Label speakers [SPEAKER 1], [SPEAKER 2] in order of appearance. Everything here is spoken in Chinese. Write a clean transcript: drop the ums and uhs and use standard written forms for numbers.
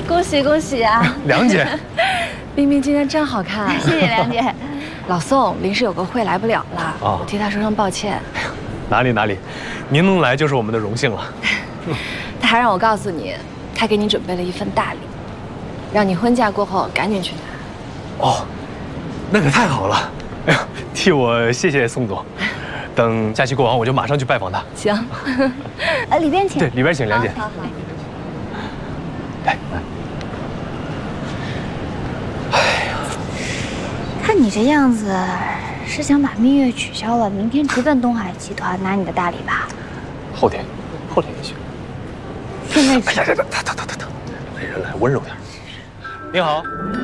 [SPEAKER 1] 恭喜恭喜啊！
[SPEAKER 2] 梁姐，
[SPEAKER 1] 冰冰今天真好看，
[SPEAKER 3] 谢谢梁姐。
[SPEAKER 1] 老宋临时有个会来不了了，我替他说声抱歉。
[SPEAKER 2] 哪里，您能来就是我们的荣幸了。
[SPEAKER 1] 他还让我告诉你，他给你准备了一份大礼，让你婚假过后赶紧去拿。
[SPEAKER 2] 哦，那可太好了！哎呀，替我谢谢宋总。等假期过完，我就马上去拜访他。
[SPEAKER 1] 行。
[SPEAKER 3] 里边请。
[SPEAKER 2] 对，里边请，梁姐。
[SPEAKER 3] 好。
[SPEAKER 2] 来。哎呀，
[SPEAKER 3] 看你这样子，是想把蜜月取消了，明天直奔东海集团拿你的大礼吧？
[SPEAKER 2] 后天也行。
[SPEAKER 3] 现在。
[SPEAKER 2] 哎呀，等，来人来，温柔点。您好，